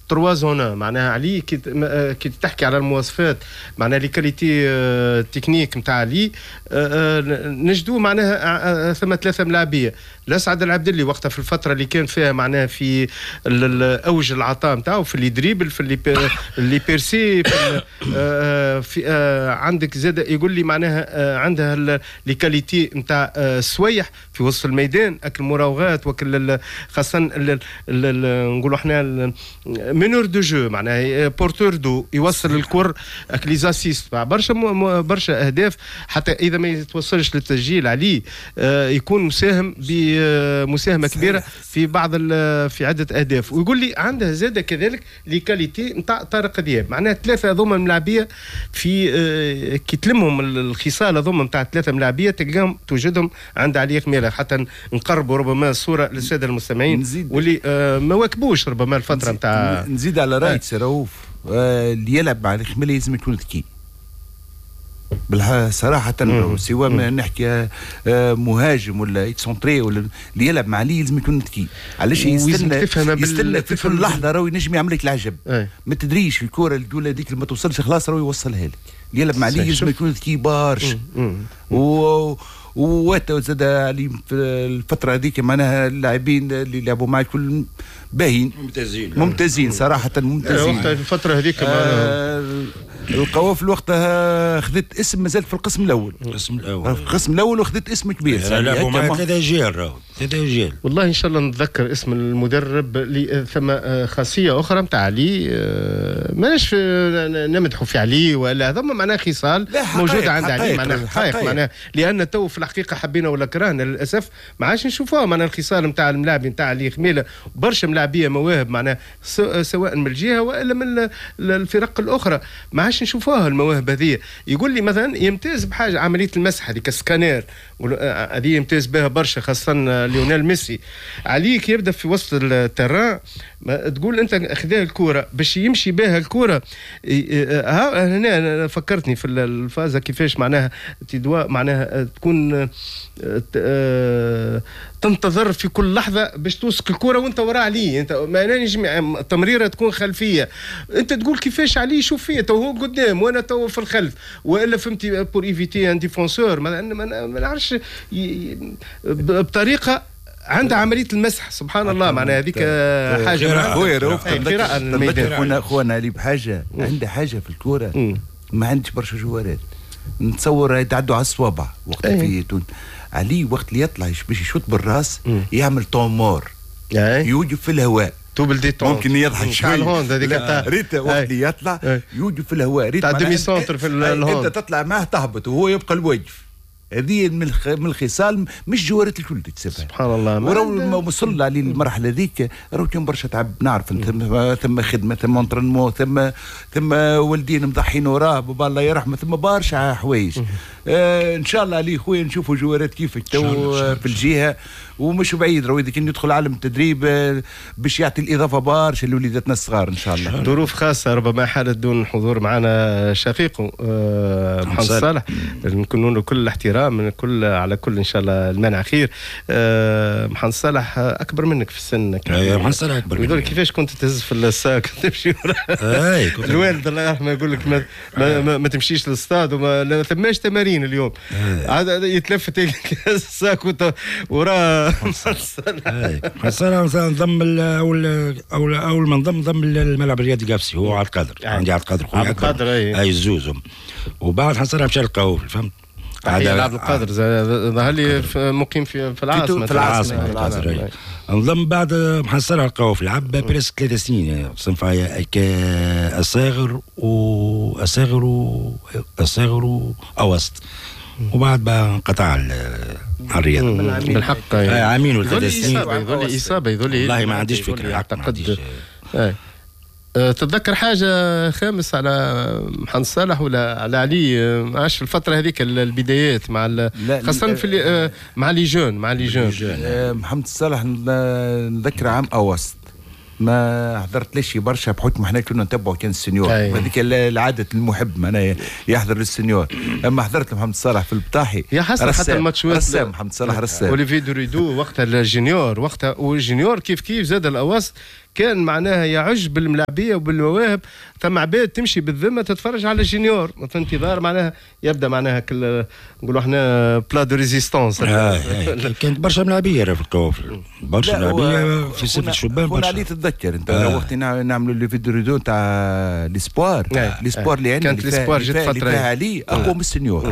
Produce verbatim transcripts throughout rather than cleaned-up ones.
تروا زون معناها علي كي كي تحكي على المواصفات معناها لي كاليتي تكنيك نتاع علي نجدوا معناها ثم ثلاثه ملاعبيه. الاسعد العبدلي وقتها في الفتره اللي كان فيها معناها في اوج العطاء نتاعو في اللي دريبل في اللي اللي بيرسي في, في عندك زاد يقول لي معناها عندها لي كاليتي نتاع السويح في وسط الميدان اكل مراوغات وكل خاصه نقولوا احنا مينور دو جو معناها بورتور دو يوصل الكور اكل ليزاسيست برشا برشا اهداف حتى اذا ما يتوصلش للتسجيل عليه يكون مساهم بمساهمه كبيره في بعض في عده اهداف. ويقول لي عندها زاده كذلك لي كاليتي نتاع طارق دياب معناها ثلاثه هذوما ملاعبيه في كي تلمهم الخصال هذوما نتاع ثلاثه ملاعبيه تلقاهم توجدهم عند علي خميله حتى نقربوا ربما الصوره للساده المستمعين واللي ما واكبوش ربما الفتره نتاع. نزيد على رايك سي رؤوف اللي يلعب مع علي خميله لازم يكون ذكي صراحة، سواء ما نحكي مهاجم ولا اكسونتري ولا اللي يلعب مع علي لازم يكون ذكي. علاش يستنى يستنى في اللحظة راهو ينجم يعمل لك العجب. ما تدريش الكرة الأولى هذيك اللي ما توصلش خلاص راهو يوصلها لك. اللي يلعب مع علي لازم يكون ذكي برشا. و وتا زاد علي في الفترة هذيك معناها اللاعبين اللي لعبوا معي كل باهين ممتازين ممتازين صراحة ممتازين. وقتها في الفترة هذيك آه القوافل وقتها خذت اسم مازال في القسم الأول. القسم الأول في القسم الأول وخذت اسم كبير. لعبوا معي ثلاثة أجيال راهو ثلاثة أجيال. والله إن شاء الله نتذكر اسم المدرب اللي ثم خاصية أخرى نتاع علي ماناش نمدحوا في علي ولا هذا معناه خصال موجودة عند علي معناه حقائق معناه لأن تو في الحقيقة حبينا ولا كرهنا للأسف ما عادش نشوفوها معناه الخصال نتاع الملاعبي نتاع علي خميلة برشا ملاعبية مواهب معناه سواء من الجهة وإلا من الفرق الأخرى ما عادش نشوفوها المواهب هذه. يقول لي مثلا يمتاز بحاجة عملية المسح هذيك السكانير هذه يمتاز بها برشا خاصة ليونيل ميسي. عليك يبدا في وسط التران تقول انت خذاه الكرة باش يمشي بها الكرة. هنا فكرتني في الفازة كيفاش معناها تدوا معناها تكون تنتظر في كل لحظة باش توصل الكرة وانت وراه عليه انت ما نجم تمريرة تكون خلفية انت تقول كيفاش عليه شوف فيا تو هو قدام وانا تو في الخلف والا فهمتي بور ايفيتي ان ديفونسور ما نعرفش بطريقة عندها عمليه المسح سبحان الله معناها هذيك حاجه خويا رؤوف خونا خونا علي بحاجه عنده حاجه في الكوره ما عندش برشا جوارات نتصور يتعدوا على الصوابع وقت في تونس. علي وقت اللي يطلع باش يشوط بالراس يعمل طومور يوجب في الهواء ممكن يضحك شويه ريتا وقت اللي يطلع يوجب في الهواء ريتا تاع ديمي سونتر في الهون انت تطلع معاه تهبط وهو يبقى الوجف. هذه من من الخصال مش جوارات الكل تتسبب سبحان الله. وراه وصل على المرحله هذيك راه كان برشا تعب نعرف ثم ثم خدمه ثم انترنمون ثم ثم والدين مضحين وراه بابا الله يرحمه ثم برشا حوايج. آه ان شاء الله عليه خويا نشوفوا جوارات كيفك تو في الجهه ومش بعيد راه اذا كان يدخل عالم التدريب باش يعطي الاضافه برشا لوليداتنا الصغار ان شاء الله. ظروف خاصه ربما حاله دون حضور معنا شقيقه آه محمد صالح نكون له كل الاحترام من كل على كل ان شاء الله المانع خير. آه محمد صالح اكبر منك في السن. اي محمد صالح اكبر يقول كيفاش كنت تهز في الساك تمشي اي الوالد الله يرحمه يقول لك ما, ما, ما, ما تمشيش للاستاد وما ثماش تمارين اليوم عاد يتلفت الساك وراه محمد صالح انضم اول اول اول ما انضم انضم للملعب الرياضي القفصي هو عبد القادر عندي عبد القادر خويا عبد القادر اي الزوزهم وبعد حصل مشى القوافل فهمت. هذا عبد القادر ظهر لي مقيم في في العاصمه في العاصمه انضم بعد محصل على القوافل لعب بريسك ثلاث سنين صنفايا كأصاغر وأصاغر وأصاغر وأوسط وبعد بقى انقطع الرياضه بالحق عامين وثلاث سنين يظل اصابه يظل والله ما عنديش فكره اعتقد. تتذكر حاجه خامس على محمد صالح ولا على علي عاش في الفتره هذيك البدايات مع خاصه في مع لي جون مع لي جون محمد صالح نذكر عام اوسط ما حضرتليش برشا بحكم احنا كنا نتبعوا كان السنيور هذيك العاده المحب معناها يحضر للسنيور. اما حضرت محمد صالح في البطاحي يا حسن حتى الماتشات رسام محمد صالح رسام اوليفي دوريدو وقتها الجونيور وقتها والجونيور كيف كيف زاد الاوسط كان معناها يعج بالملاعبيه وبالمواهب. ثم عباد تمشي بالذمه تتفرج على الجينيور في انتظار معناها يبدا معناها نقولوا احنا بلا دو ريزيستونس. كانت برشا ملاعبيه في القوافل، برشا ملاعبيه في سن الشبان برشا. علي تتذكر انت آه. وقت نعملوا لي فيديو ريدو تاع ليسبوار ليسبوار اللي عندنا كانت ليسبوار جت فتره فيها علي اقوى من السنيور.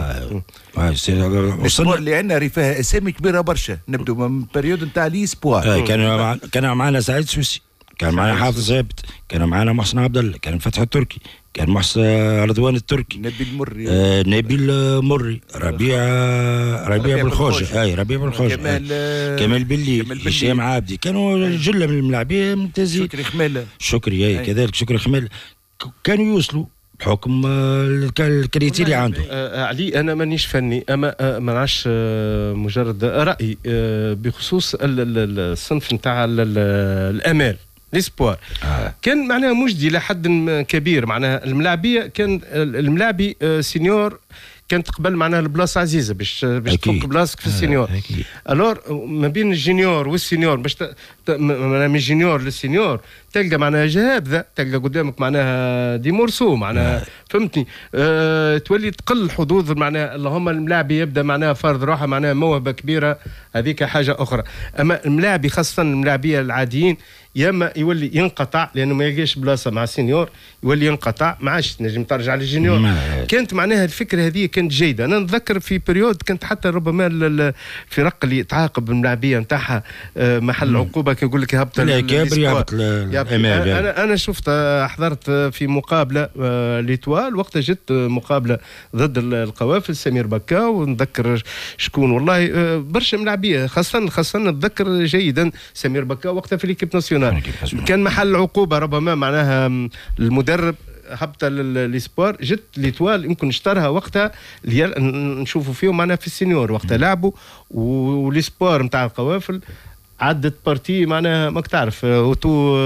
ليسبوار اللي عندنا راه فيها اسامي كبيره برشا. نبدو من بريود نتاع ليسبوار. كان كان معنا سعيد سوسي، كان معنا حافظ ثابت، كان معنا محسن عبد الله، كان فتحي التركي، كان محسن رضوان التركي، نبيل مري آه نبيل مري، ربيع ربيع بالخوجه، اي ربيع بالخوجه، كمال كمال بلي، هشام عابدي، كانوا جله من الملاعبيه ممتازين. شكري خماله شكري اي كذلك شكري خماله كانوا يوصلوا بحكم الكريتير اللي عنده. آه علي انا مانيش فني اما آه ما نعرفش آه مجرد راي آه بخصوص الصنف نتاع الامال ليسبوار. آه. كان معناها مجدي لحد كبير. معناها الملاعبيه كان الملاعبي آه سينيور كانت قبل معناها البلاصه عزيزه باش باش تفك بلاصتك في السينيور. آه الور ما بين الجينيور والسينيور باش ت... من الجينيور للسينيور تلقى معناها جهاد، تلقى قدامك معناها دي مورسو معناها. آه. فهمتني؟ آه تولي تقل حظوظ معناها اللهم الملاعبي يبدا معناها فرض روحه معناها موهبه كبيره، هذيك حاجه اخرى. اما الملاعبي خاصه الملاعبيه العاديين يا اما يولي ينقطع لانه ما يلقاش بلاصه مع السينيور، يولي ينقطع ما عادش تنجم ترجع للجينيور. كانت معناها الفكره هذه كانت جيده. انا نتذكر في بريود كانت حتى ربما الفرق اللي تعاقب الملاعبيه نتاعها محل عقوبه كيقول لك هبط الكابر يهبط الامال. انا انا شفت حضرت في مقابله ليتوال وقتها جت مقابله ضد القوافل سمير بكا، ونذكر شكون والله برشا ملاعبيه خاصه خاصه نتذكر جيدا سمير بكا وقتها في ليكيب ناسيونال كان محل عقوبه ربما معناها المدرب هبط ليسبوار. جت ليتوال يمكن اشترها وقتها نشوفوا فيهم معناها في السينيور وقتها لعبوا، وليسبوار نتاع القوافل عدت بارتي معناها ماك تعرف اوتو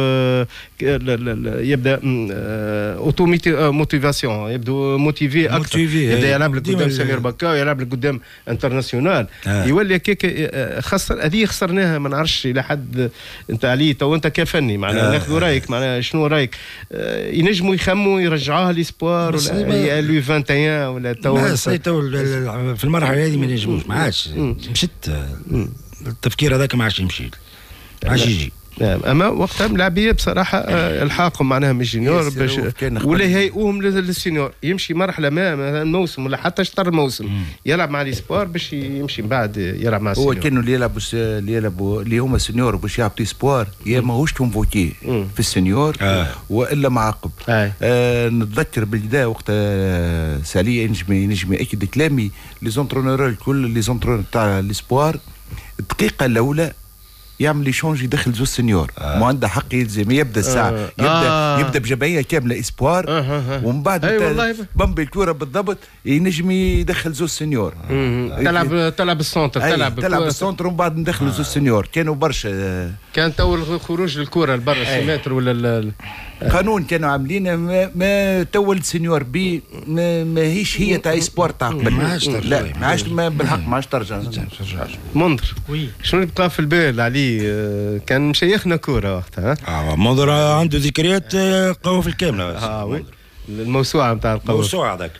يبدا اوتو موتيفاسيون يبدو موتيفي اكثر، يبدا يلعب لك قدام سمير بكا ويلعب لك قدام انترناسيونال. آه. يولي هكاك خسر هذه خسرناها ما نعرفش الى حد انت علي تو انت كفني معناها. آه. ناخذوا رايك معناها شنو رايك؟ آه ينجموا يخموا يرجعوها ليسبوار ولا لو واحد وعشرين ولا تو في المرحله هذه ما ينجموش ما عادش مشيت التفكير هذاك ما عادش يمشي ما عادش يجي. اما وقتها ملاعبيه بصراحه الحاقهم معناها من الجينيور باش ولا يهيئوهم للسينيور يمشي مرحله ما مثلا موسم ولا حتى شطر موسم يلعب مع الاسبوار باش يمشي من بعد يلعب مع السينيور. هو كانوا اللي يلعبوا اللي يلعبوا اللي هما سينيور باش يلعبوا اسبوار يا ماهوش كونفوكي في السينيور آه. والا معاقب. آه. آه نتذكر بالبدايه وقت سالي ينجم ينجم ياكد كلامي لي زونترونور الكل لي زونترونور تاع الاسبوار الدقيقه الاولى يعمل يشونج يدخل زوج سنيور. آه. ما عنده حق يلزم يبدا الساعه آه. يبدا آه. يبدا بجمعيه كامله اسبوار آه. آه. ومن بعد أيوة بمبي الكره بالضبط ينجم يدخل زوج سنيور. آه. تلعب تلعب السونتر تلعب تلعب السونتر ومن بعد ندخل آه. زوج سنيور. كانوا برشا كان تو خروج الكره لبرا السيمتر ولا قانون كانوا عاملين ما, ما تو السنيور بي ما ماهيش هي تاع اسبوار تاع قبل. ما عادش لا ما عادش بالحق ما عادش ترجع. منظر شنو اللي بقى في البال علي؟ كان مشيخنا كوره وقتها. اه منظر عنده ذكريات قوافل كامله. اه وي الموسوعه نتاع القوافل. الموسوعه هذاك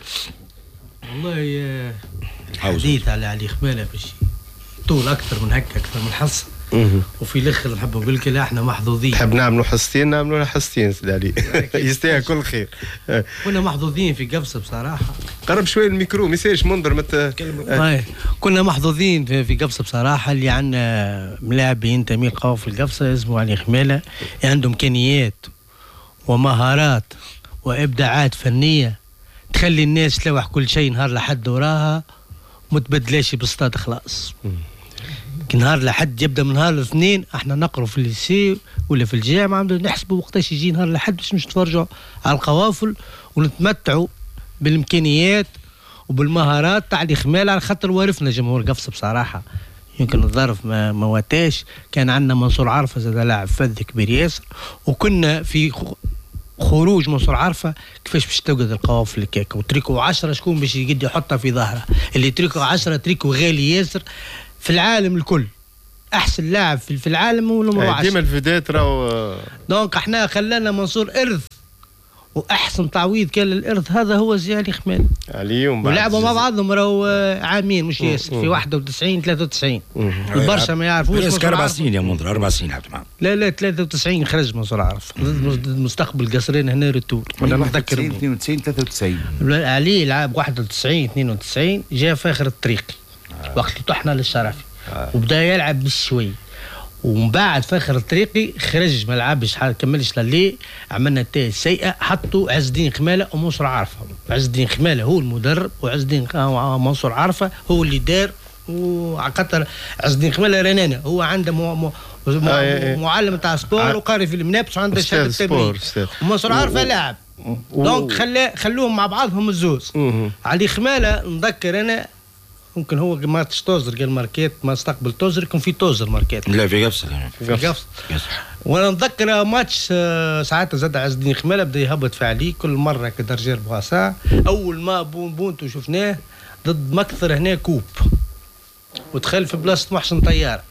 والله حديث على علي خماله باش طول اكثر من هكا اكثر من حصه. وفي الاخر نحب نقول لك احنا محظوظين. نحب نعملوا حصتين نعملوا حصتين سيدي يستاهل كل خير. كنا محظوظين في قفصه بصراحه. قرب شويه الميكرو ما يسالش منظر مت آه. كنا محظوظين في, في قفصه بصراحه اللي عندنا ملاعب ينتمي لقوا في القفصه اسمه علي خماله عنده امكانيات ومهارات وابداعات فنيه تخلي الناس تلوح كل شيء نهار لحد وراها وما تبدلاش باستاد خلاص. نهار لحد يبدا من نهار الاثنين احنا نقروا في الليسي ولا في الجامعه نحسبوا وقتاش يجي نهار لحد باش نتفرجوا على القوافل ونتمتعوا بالامكانيات وبالمهارات تاع اللي خمال على خاطر وارفنا جمهور قفص بصراحه. يمكن الظرف ما ما واتاش. كان عندنا منصور عرفه زاد لاعب فذ كبير ياسر وكنا في خروج منصور عرفه كيفاش باش توجد القوافل الكيكه وتريكو عشرة شكون باش يقد يحطها في ظهره اللي تريكو عشرة تريكو غالي ياسر في العالم الكل احسن لاعب في العالم هو نمرو عشرة. ديما الفيدات راهو دونك احنا خلانا منصور ارث، واحسن تعويض كان للارث هذا هو زياني خمال علي. ولعبوا مع بعضهم راهو عامين مش ياسر، في واحد وتسعين ثلاثة وتسعين البرشا ما يعرفوش. بس أربع سنين يا منذر، أربع سنين لعبت معهم. لا لا ثلاثة وتسعين خرج منصور عرف ضد مستقبل قصرين هنا ريتور. ولا نتذكر اثنين وتسعين ثلاثة وتسعين علي لعب واحد وتسعين اثنين وتسعين جاء في اخر الطريق آه. وقت اللي طحنا للشرفي آه. وبدا يلعب بالشوي، ومن بعد في اخر الطريقي خرج ما لعبش كملش للي عملنا نتائج سيئه. حطوا عز الدين خماله ومنصور عرفه. عز الدين خماله هو المدرب، وعز الدين منصور عرفه هو اللي دار. وعقدت عز الدين خماله رنانه هو عنده مو مو مو آه معلم تاع سبور وقاري في المنابس وعنده شهاده تدريب. ومنصور عرفه لاعب دونك خلاه خلوهم مع بعضهم الزوز. علي خماله نذكر انا ممكن هو ماتش توزر قال ماركات ما استقبل توزر يكون في توزر ماركات. لا في قفصه في قفصه. وانا نتذكر ماتش ساعتها زاد عز الدين خماله بدا يهبط في عليه كل مره كدرجير بغاسا. اول ما بون بونتو شفناه ضد مكثر هنا كوب ودخل في بلاصه محسن طياره،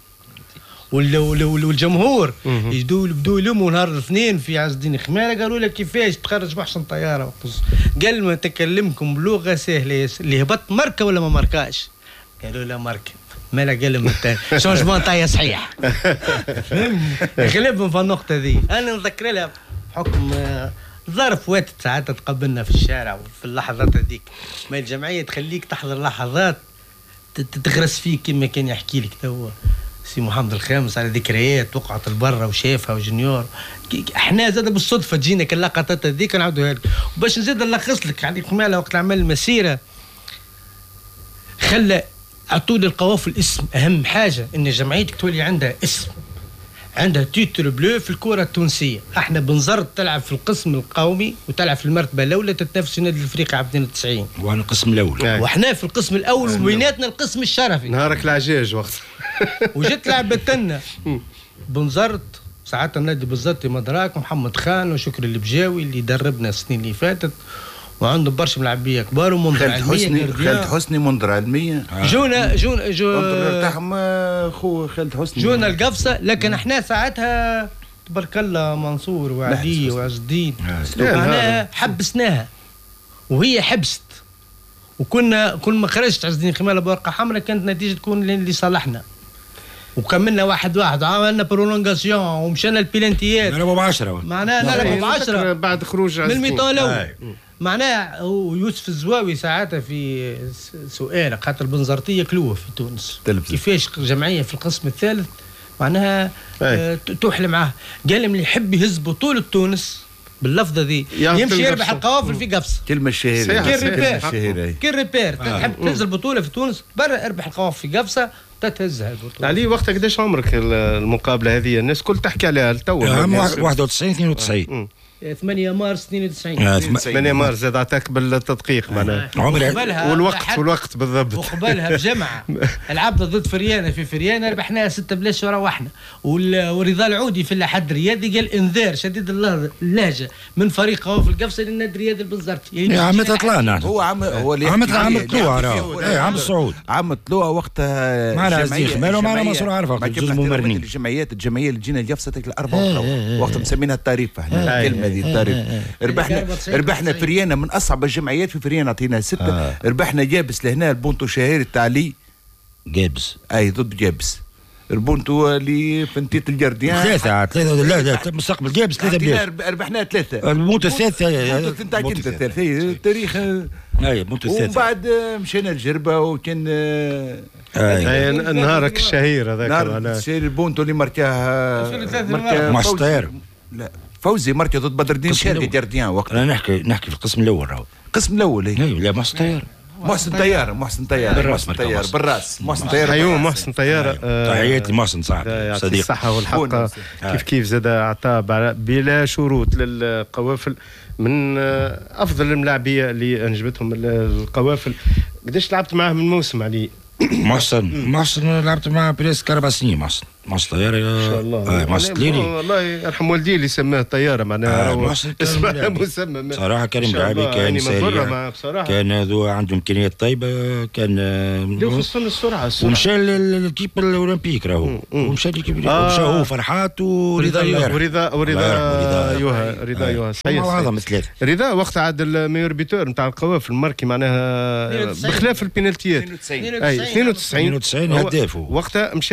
والجمهور يجدوا بدوا يلوموا نهار الاثنين في عز الدين خماله قالوا له كيفاش تخرج محسن طياره. قال ما تكلمكم بلغه سهله، اللي هبط ماركه ولا ما ماركاش؟ قالوا له ماركه. مالا قال لهم شونجمون طايه صحيح. غلبهم في النقطه ذي. انا نذكر لها بحكم ظرف وقت ساعات تقابلنا في الشارع وفي اللحظات هذيك، ما الجمعيه تخليك تحضر لحظات تغرس فيك كما كان يحكي لك توا سي محمد الخامس على ذكريات وقعت البرة وشافها وجونيور. احنا زاد بالصدفه تجينا كاللقطات هذيك نعاودوها لك. وباش نزيد نلخص لك علي خماله وقت عمل المسيره خلى عطوا لي القوافل اسم. اهم حاجه ان جمعيتك تولي عندها اسم، عندها تيتر بلو في الكره التونسيه. احنا بنزرت تلعب في القسم القومي وتلعب في المرتبه الاولى تتنافس النادي الافريقي عام اثنين وتسعين وانا القسم الاول واحنا في القسم الاول وبيناتنا القسم الشرفي. نهارك العجاج وقت وجيت لعبت لنا بنزرت ساعتها نادي بالزرت مدراك محمد خان وشكري البجاوي اللي دربنا السنين اللي فاتت، وعنده برشا ملاعبيه كبار ومنظر علميه. خالد حسني منظر علميه آه. جونا جونا جو تاعهم خو خالد حسني جونا القفصه. لكن احنا ساعتها تبارك الله منصور وعلي وعز الدين معناها حبسناها وهي حبست، وكنا كل ما خرجت عز الدين خماله بورقه حمراء كانت نتيجه تكون اللي صالحنا. وكملنا واحد واحد عملنا برولونغاسيون ومشينا البيلانتيات نلعبوا بعشرة معناها نلعبوا بعشرة بعد خروج من الميطان الاول. معناها يوسف الزواوي ساعتها في سؤال خاطر بنزرتيه كلوه في تونس تلبس. كيفاش جمعيه في القسم الثالث معناها آه تحلم معاه. قال لهم اللي يحب يهز بطوله تونس باللفظه ذي يمشي يربح القوافل في قفص. كلمه شهيره كل كل ريبير تحب تنزل بطوله في تونس برا اربح القوافل في قفصه تتهزها البطوله. علي وقتك قداش عمرك المقابله هذه الناس كل تحكي عليها تو واحد وتسعين اثنين وتسعين ثمانية مارس اثنين وتسعين ثمانية مارس زاد عطاك بالتدقيق معناها عمري والوقت والوقت بالضبط. وقبلها بجمعه لعبنا ضد فريانه في فريانه ربحناها ستة بلاش وروحنا. ورضا العودي في الاحد الرياضي قال انذار شديد اللهجه من فريق قوافل القفصه للنادي الرياضي البنزرتي. يعني عم طلعنا هو عم هو اللي عم عم طلوع راه اي عم الصعود عم طلوع وقتها معنا عزيز خمال ومعنا منصور عرفه جزء ممرنين. الجمعيات الجمعيه اللي جينا القفصه الاربعه وقت مسمينها التعريف احنا الكلمه دي التعريف. ربحنا ربحنا فريانه من اصعب الجمعيات في فريانه عطينا ستة. آه. ربحنا جابس لهنا البونتو شهير التعلي جابس اي ضد جابس البونتو اللي في نتيت الجارديان ثلاثة ثلاثة لا لا مستقبل جابس ثلاثة بلاش ربحنا ثلاثة البونتو الثالثة البونتو الثالثة التاريخ اي البونتو الثالثة. وبعد مشينا الجربة وكان اي نهارك الشهير هذاك نهار الشهير البونتو اللي مركاها مركاها محسطير لا فوزي مركز ضد بدر الدين شارقي جارديان وقت. انا نحكي نحكي في القسم الاول راهو القسم الاول. اي لا محسن طيار محسن طيار محسن طيار بالراس طيار بالراس محسن طيار ايوه محسن طيار تحياتي محسن صاحبي صديق الصحه والحق كيف كيف زاد عطاء بلا شروط للقوافل من افضل الملاعبيه اللي انجبتهم القوافل. قداش لعبت معاه من موسم علي؟ محسن محسن لعبت معاه بريسك اربع سنين محسن مصر طياره ان شاء الله. آه مصر ليلي والله يرحم والدي اللي سماه طياره معناها آه اسمها مسمى صراحه. كريم بلعبي كان سريع، كان ذو عنده امكانيات طيبه، كان خصوصا السرعه السرعه ومشى للكيب الاولمبيك راهو، ومشى للكيب آه. ومشى هو فرحات ورضا ورضا ورضا يوها رضا يوها صحيح ثلاثه. رضا وقت عاد الميور بيتور نتاع القوافل الماركي معناها بخلاف البينالتيات اثنين وتسعين هداف وقتها مشى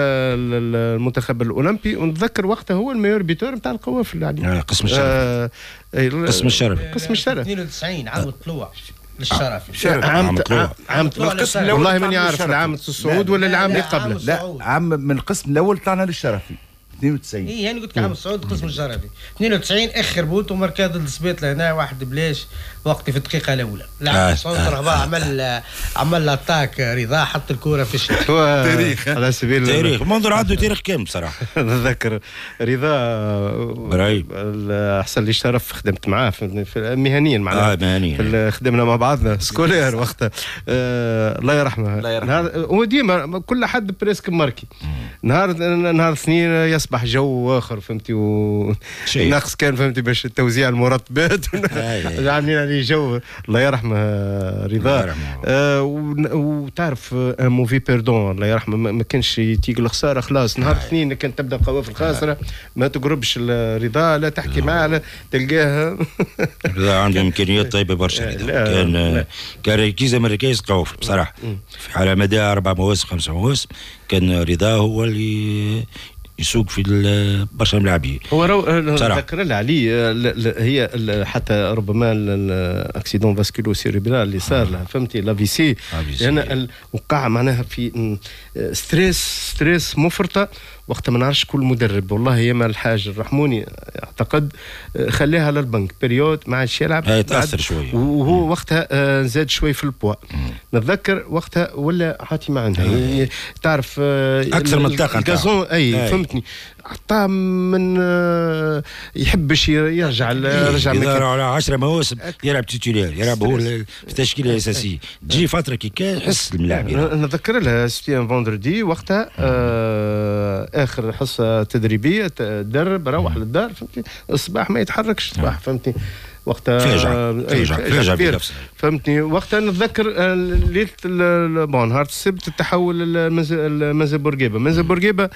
للمنتخب الاولمبي، ونتذكر وقتها هو الميور بيتور نتاع القوافل يعني قسم الشرف. آه قسم الشرف قسم الشرف اثنين وتسعين عام الطلوع للشرف. عام عام القسم الاول والله ماني عارف العام الصعود ولا العام اللي قبله. لا عام من القسم الاول طلعنا للشرفي اثنين وتسعين. اي يعني قلت لك عام الصعود القسم الشرفي اثنين وتسعين اخر بوت ومركز السبيط لهنا واحد بلاش وقتي في الدقيقه الاولى. العام الصعود رهبا عمل عمل لاتاك رضا حط الكره في الشارع. تاريخ على سبيل تاريخ منظر عنده تاريخ كامل بصراحه. نتذكر رضا رهيب احسن لي شرف خدمت معاه مهنيا معناها. اه مهنيا خدمنا مع بعضنا سكولير وقتها. آه الله يرحمه. الله يرحمه. هو ديما كل حد بريسك ماركي. نهار نهار اثنين يصبح جو اخر فهمتي ونقص كان فهمتي باش توزيع المرتبات عاملين عليه جو. الله يرحمه رضا. آه وتعرف موفي بيردون الله يرحمه ما كانش يتيق الخساره خلاص. نهار اثنين كان تبدا قوافل خاسره ما تقربش رضا لا تحكي معاه لا تلقاها. رضا عنده امكانيات طيبه برشا. كان كان ركيز من ركائز قوافل بصراحه. على مدى اربع مواسم خمسه مواسم كان رضا هو اللي يسوق في برشا ملاعبين. هو رو نذكر لها عليه هي حتى ربما الاكسيدون فاسكولو سيريبرال اللي صار لها فهمتي لا في سي لان وقع معناها في ستريس ستريس مفرطه وقت ما نعرفش كل مدرب والله ياما الحاج الرحموني اعتقد خليها للبنك بريود ما عادش يلعب تاثر شويه وهو وقتها زاد شوي في البوا. نتذكر وقتها ولا حاتي ما عندها تعرف اكثر من الطاقه الكازون اي فهمتني عطاه من يحبش يرجع رجع اذا على عشرة مواسم يلعب تيتولير يلعب هو في التشكيله الاساسيه تجي فتره كي يحس الملاعب. نذكر لها ستيان فوندردي وقتها اخر حصه تدريبيه تدرب روح للدار فهمتي الصباح ما يتحركش الصباح فهمتي وقتها فاجع فاجع فاجع فهمتني. وقتها نتذكر ليله بون نهار السبت التحول لمنزل بورقيبه. منزل بورقيبه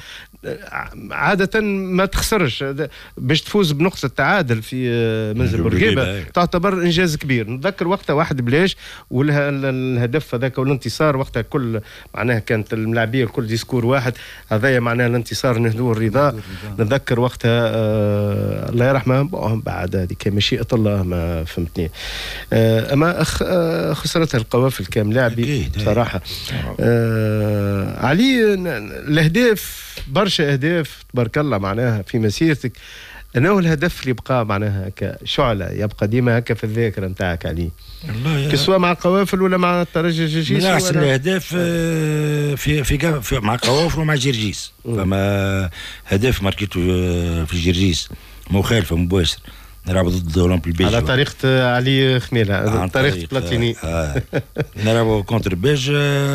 عاده ما تخسرش باش تفوز بنقطه تعادل في منزل بورقيبه تعتبر انجاز كبير. نتذكر وقتها واحد بلاش والهدف هذاك والانتصار وقتها كل معناها كانت الملاعبيه الكل ديسكور واحد هذايا معناها الانتصار نهدو الرضا. نتذكر وقتها آه الله يرحمه بعد هذيك مشيئه الله ما فهمتني. آه اما أخ آه خسرتها القوافل كام لاعبي بصراحه. آه علي الاهداف برشا اهداف تبارك الله معناها في مسيرتك انه الهدف اللي بقى معناها كشعله يبقى ديما هكا في الذاكره نتاعك عليه كسوا مع قوافل ولا مع الترجي الجرجيس؟ من احسن الاهداف في في, في مع قوافل ومع جرجيس. فما هدف ماركيتو في الجرجيس مخالفه مباشر نلعب ضد اولمبي البيج على طريقه علي خميله طريقه بلاتيني. آه. نلعبوا كونتر بيج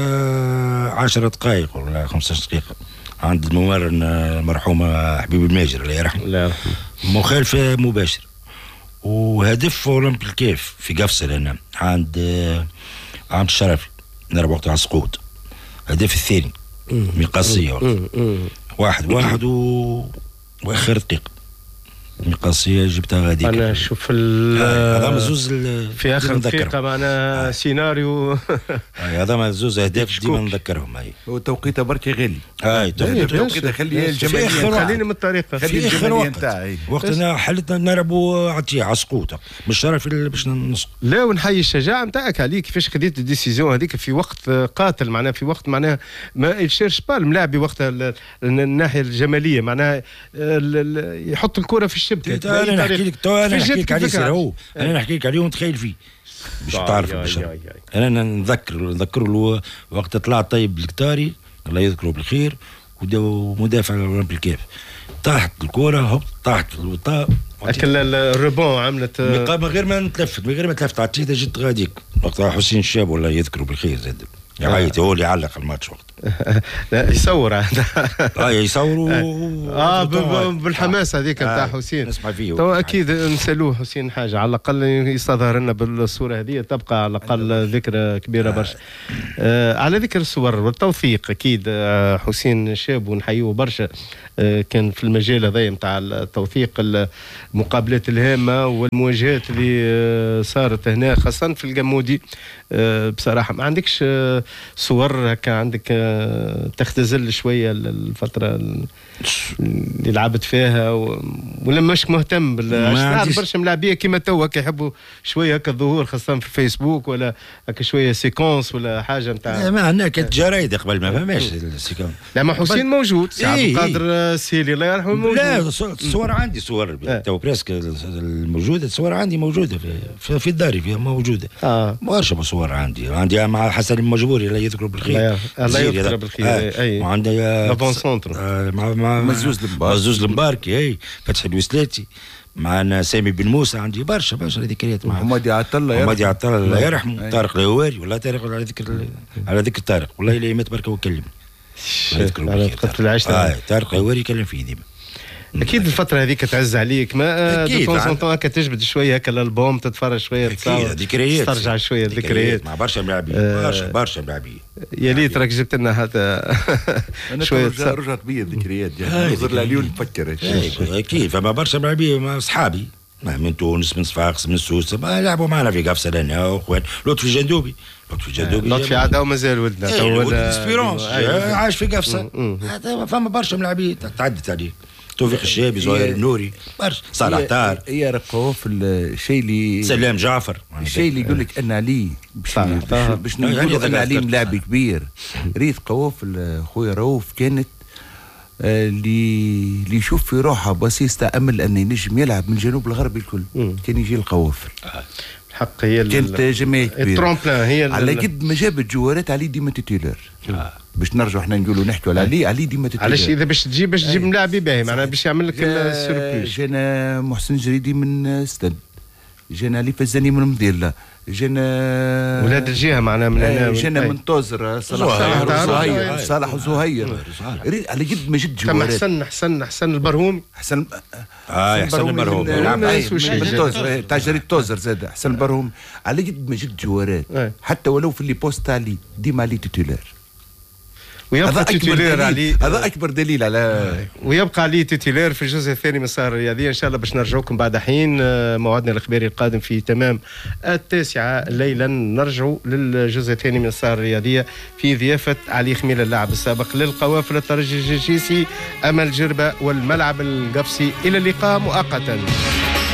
عشر دقائق ولا خمسطاش دقيقه عند الموارن المرحومه حبيب الماجر الله يرحمه. الله يرحمه. مخالفه مباشر وهدف اولمبي الكيف في قفصل هنا عند عند الشرفي نلعب وقت على السقوط. الهدف الثاني مقاصيه وقت واحد واحد و... واخر دقيقه مقاصيه جبتها غاديك. انا شوف هذا زوز في اخر دقيقه معنا سيناريو هذا ما زوز اهداف ديما نذكرهم. اي وتوقيته بركي غالي. اي توقيته خليه الجماليه خليني من الطريقه في اخر وقت وقتنا حلتنا نلعبوا عطيه على سقوطه مش شرف باش نسقط. لا ونحيي الشجاعه نتاعك عليك كيفاش خديت الديسيزيون هذيك في وقت قاتل معناها في وقت معناها ما يشيرش با الملاعبي وقتها الناحيه الجماليه معناها يحط الكره في الشبكه. انا نحكي لك تو انا نحكي لك عليه سير هو انا نحكي لك عليه ونتخيل فيه باش تعرف انا نذكر نذكر له وقت طلع طيب الكتاري الله يذكره بالخير ومدافع الاولمبي الكاف طاحت الكره هبط طاحت الوطاء اكل الريبون عملت من غير ما نتلفت من غير ما تلفت عطيتها جت غاديك وقتها حسين الشاب والله يذكره بالخير زاد يعيط هو اللي يعلق الماتش وقت. لا يصور هذا. اه يصوروا اه بالحماس هذيك نتاع حسين. نسمع فيه. تو اكيد نسالوه حسين حاجه على الاقل يستظهر لنا بالصوره هذه تبقى على الاقل ذكرى كبيره برشا. آه على ذكر الصور والتوثيق اكيد آه حسين شاب ونحيوه برشا. آه كان في المجال هذا نتاع التوثيق المقابلات الهامه والمواجهات اللي آه صارت هنا خاصه في الجمودي. آه بصراحه ما عندكش آه صور هكا عندك آه تختزل شويه الفتره اللي لعبت فيها و... ولا مش مهتم بال برشا ملاعبيه كيما توا كيحبوا شويه هكا الظهور خاصه في الفيسبوك ولا هكا شويه سيكونس ولا حاجه نتاع. ما عندنا كانت جرايد قبل ما فهماش السيكونس. لا ما حسين موجود سعد إيه القادر السيلي الله يرحمه موجود. لا الصور عندي صور تو بريسك الموجوده الصور عندي موجوده في, في الدار فيها موجوده. اه برشا صور عندي عندي مع حسن المجبوري الله يذكره بالخير. الله يذكره بالخير. آه. اي وعندي لافون سونتر آه مع مع مزوز المباركي مزوز المباركي اي فتح الوسلاتي معنا سامي بن موسى عندي برشا برشا ذكريات مع محمد عطله محمد عطله الله يرحمه طارق الهواري والله طارق على ذكر على ذكر طارق والله لا مات بركه وكلمني على قتل العشره. اه طارق الهواري كلم فيه ديما. اكيد الفتره هذيك تعز عليك ما دو طون طون هكا تجبد شويه هكا الالبوم تتفرج شويه تصور ذكريات ترجع شويه ذكريات مع برشا ملاعبين آه برشا برشا ملاعبين. يا ليت راك جبت لنا هذا شويه رجعت بيا الذكريات نظر لليون نفكر اكيد فما برشا ملاعبين اصحابي من تونس من صفاقس من سوسه ما لعبوا معنا في قفصه لنا واخوان لطفي جندوبي لطفي جندوبي لطفي عاد ومازال ولدنا تو اسبيرونس عايش في قفصه هذا فما برشا ملاعبين تعدت عليه توفيق الشابي زهير النوري برشا صالح طار هي رقوف الشيء اللي سلام جعفر الشيء اللي يقول لك ان علي باش نقولوا ان علي ملاعب كبير ريت قوف خويا رؤوف كانت اللي اللي يشوف في روحه بسيس امل انه ينجم يلعب من الجنوب الغربي الكل كان يجي القوافل الحق هي كانت جماهير كبيره هي على قد ما جابت جوارات علي ديما تيتولر آه. باش نرجعوا احنا نقولوا نحكوا على علي علي ديما تيتولر علاش اذا باش تجيب باش تجيب ملاعب باهي معناها باش يعمل لك السيربلوس. جانا محسن جريدي من ستد جانا علي فزاني من مديرله جانا ولاد الجهه معناها من هنا جانا من توزر صلاح زهير صالح زهير على قد ما جد جوارات. حسن حسن حسن البرهومي حسن اه حسن البرهومي نعم من توزر تاع جريد توزر زاد حسن البرهومي على قد ما جد جوارات حتى ولو في اللي بوست علي ديما علي تيتولار ويبقى تيتولير علي هذا اكبر دليل على ويبقى علي تيتولير في الجزء الثاني من السهره الرياضيه ان شاء الله باش نرجعوكم بعد حين. موعدنا الاخباري القادم في تمام التاسعه ليلا نرجعوا للجزء الثاني من السهره الرياضيه في ضيافه علي خميل اللاعب السابق للقوافل الترجي الجيسي امل جربه والملعب القفصي. الى اللقاء مؤقتا.